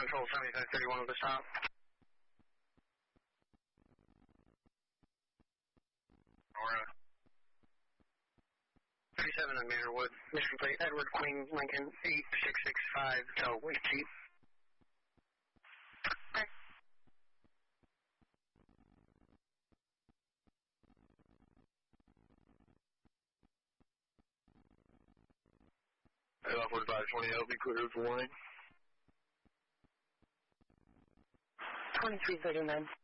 Control 7531 with the stop. Aura. 37 on Manorwood. Mission plate Edward Queen Lincoln 8665 Delta Whiskey. Off 4520, I'll be clear for warning. 2339.